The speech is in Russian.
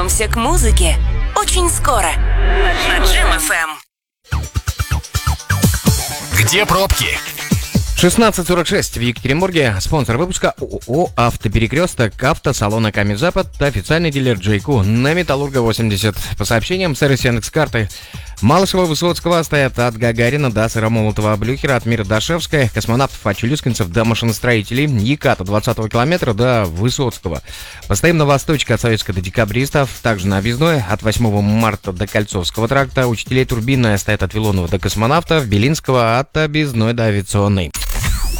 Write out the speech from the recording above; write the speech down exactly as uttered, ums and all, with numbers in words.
вернемся к музыке очень скоро на Джем эф эм. Где пробки? шестнадцать сорок шесть в Екатеринбурге. Спонсор выпуска ООО «Автоперекресток», автосалона «Камень Запад», официальный дилер Джейку на Металлурга восемьдесят. По сообщениям сервис Яндекс.Карты. Малышева, Высоцкого стоят от Гагарина до Сыромолотова, Блюхера от Мира до Шевской, космонавтов от Челюскинцев до машиностроителей, Еката двадцатого километра до Высоцкого. Постоим на Восточке от Советской до Декабристов, также на Объездной от восьмого марта до Кольцовского тракта, учителей Турбинная стоят от Вилонова до Космонавтов, Белинского от Объездной до Авиационной.